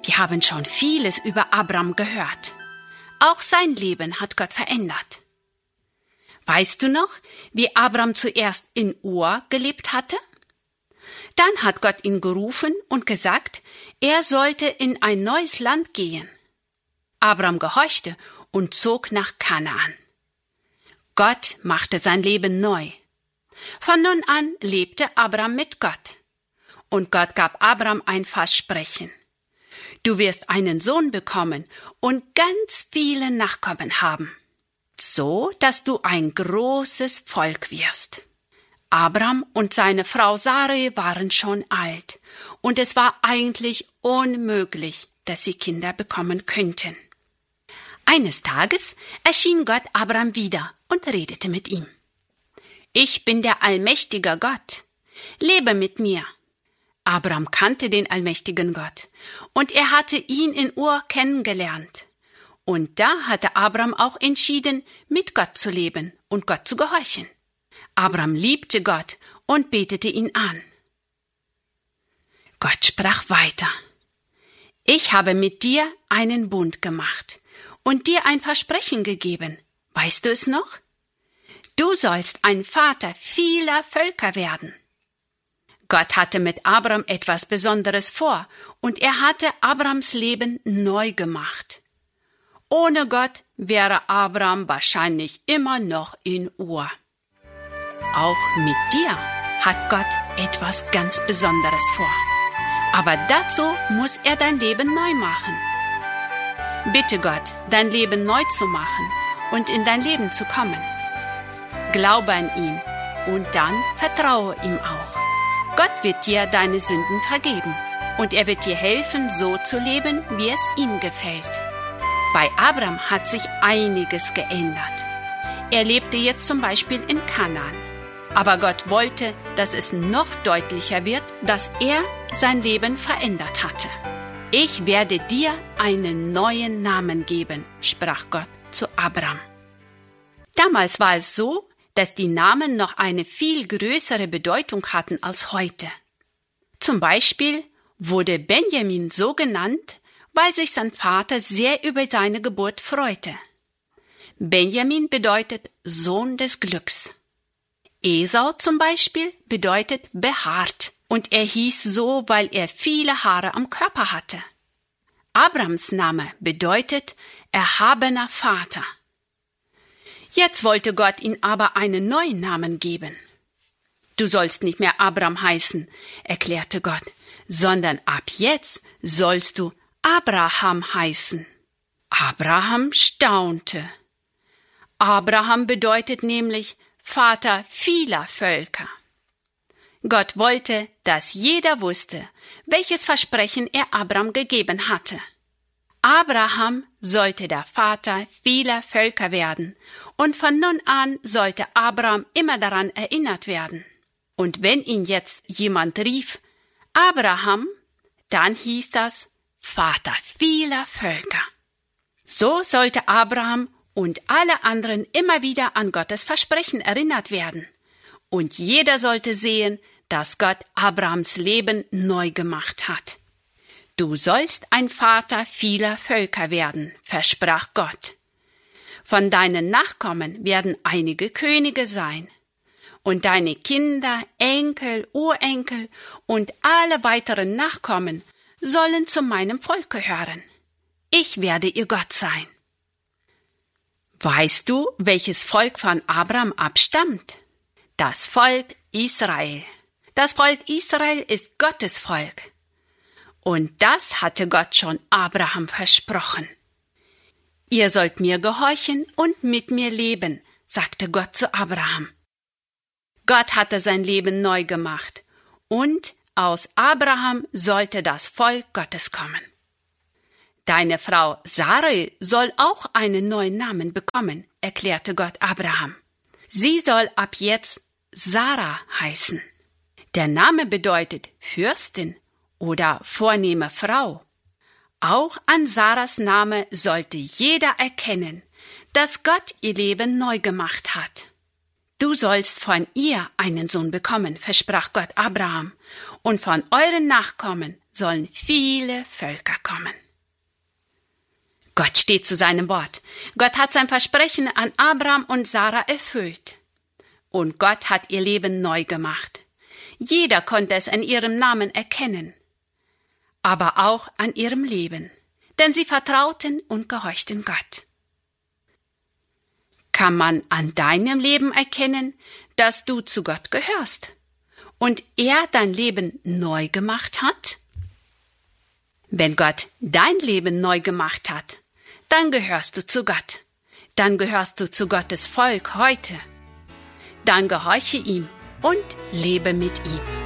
Wir haben schon vieles über Abram gehört. Auch sein Leben hat Gott verändert. Weißt du noch, wie Abram zuerst in Ur gelebt hatte? Dann hat Gott ihn gerufen und gesagt, er sollte in ein neues Land gehen. Abram gehorchte und zog nach Kanaan. Gott machte sein Leben neu. Von nun an lebte Abram mit Gott. Und Gott gab Abram ein Versprechen. Du wirst einen Sohn bekommen und ganz viele Nachkommen haben, so dass du ein großes Volk wirst. Abram und seine Frau Sarai waren schon alt, und es war eigentlich unmöglich, dass sie Kinder bekommen könnten. Eines Tages erschien Gott Abram wieder und redete mit ihm. Ich bin der allmächtige Gott. Lebe mit mir. Abram kannte den allmächtigen Gott, und er hatte ihn in Ur kennengelernt. Und da hatte Abram auch entschieden, mit Gott zu leben und Gott zu gehorchen. Abram liebte Gott und betete ihn an. Gott sprach weiter. Ich habe mit dir einen Bund gemacht und dir ein Versprechen gegeben. Weißt du es noch? Du sollst ein Vater vieler Völker werden. Gott hatte mit Abram etwas Besonderes vor, und er hatte Abrams Leben neu gemacht. Ohne Gott wäre Abram wahrscheinlich immer noch in Ur. Auch mit dir hat Gott etwas ganz Besonderes vor. Aber dazu muss er dein Leben neu machen. Bitte Gott, dein Leben neu zu machen und in dein Leben zu kommen. Glaube an ihn und dann vertraue ihm auch. Gott wird dir deine Sünden vergeben und er wird dir helfen, so zu leben, wie es ihm gefällt. Bei Abram hat sich einiges geändert. Er lebte jetzt zum Beispiel in Kanaan. Aber Gott wollte, dass es noch deutlicher wird, dass er sein Leben verändert hatte. Ich werde dir einen neuen Namen geben, sprach Gott zu Abram. Damals war es so, dass die Namen noch eine viel größere Bedeutung hatten als heute. Zum Beispiel wurde Benjamin so genannt, weil sich sein Vater sehr über seine Geburt freute. Benjamin bedeutet Sohn des Glücks. Esau zum Beispiel bedeutet behaart, und er hieß so, weil er viele Haare am Körper hatte. Abrams Name bedeutet erhabener Vater. Jetzt wollte Gott ihm aber einen neuen Namen geben. Du sollst nicht mehr Abram heißen, erklärte Gott, sondern ab jetzt sollst du Abraham heißen. Abraham staunte. Abraham bedeutet nämlich Vater vieler Völker. Gott wollte, dass jeder wusste, welches Versprechen er Abram gegeben hatte. Abraham sollte der Vater vieler Völker werden, und von nun an sollte Abram immer daran erinnert werden. Und wenn ihn jetzt jemand rief, Abraham, dann hieß das Vater vieler Völker. So sollte Abraham und alle anderen immer wieder an Gottes Versprechen erinnert werden. Und jeder sollte sehen, dass Gott Abrams Leben neu gemacht hat. Du sollst ein Vater vieler Völker werden, versprach Gott. Von deinen Nachkommen werden einige Könige sein. Und deine Kinder, Enkel, Urenkel und alle weiteren Nachkommen sollen zu meinem Volk gehören. Ich werde ihr Gott sein. Weißt du, welches Volk von Abram abstammt? Das Volk Israel. Das Volk Israel ist Gottes Volk. Und das hatte Gott schon Abraham versprochen. Ihr sollt mir gehorchen und mit mir leben, sagte Gott zu Abraham. Gott hatte sein Leben neu gemacht, und aus Abraham sollte das Volk Gottes kommen. Deine Frau Sarai soll auch einen neuen Namen bekommen, erklärte Gott Abraham. Sie soll ab jetzt Sarah heißen. Der Name bedeutet Fürstin oder vornehme Frau. Auch an Sarahs Name sollte jeder erkennen, dass Gott ihr Leben neu gemacht hat. Du sollst von ihr einen Sohn bekommen, versprach Gott Abraham, und von euren Nachkommen sollen viele Völker kommen. Gott steht zu seinem Wort. Gott hat sein Versprechen an Abraham und Sarah erfüllt. Und Gott hat ihr Leben neu gemacht. Jeder konnte es an ihrem Namen erkennen, aber auch an ihrem Leben, denn sie vertrauten und gehorchten Gott. Kann man an deinem Leben erkennen, dass du zu Gott gehörst und er dein Leben neu gemacht hat? Wenn Gott dein Leben neu gemacht hat, dann gehörst du zu Gott. Dann gehörst du zu Gottes Volk heute. Dann gehorche ihm und lebe mit ihm.